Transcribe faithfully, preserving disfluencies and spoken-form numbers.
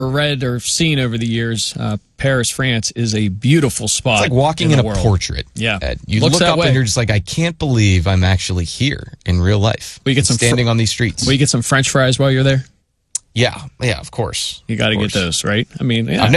read or seen over the years, uh, Paris, France is a beautiful spot. It's like walking in, in a world. portrait. Yeah. Uh, you Looks look that up way. and you're just like, I can't believe I'm actually here in real life. Will you get some standing fr- on these streets. Will you get some French fries while you're there? Yeah, yeah, of course. You got to Of get course. those, right? I mean, yeah. I've never